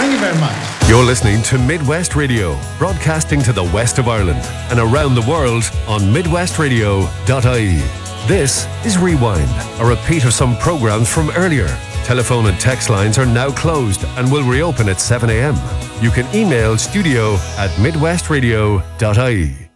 Thank you very much. You're listening to Midwest Radio, broadcasting to the west of Ireland and around the world on midwestradio.ie. This is Rewind, a repeat of some programs from earlier. Telephone and text lines are now closed and will reopen at 7 a.m. You can email studio@midwestradio.ie.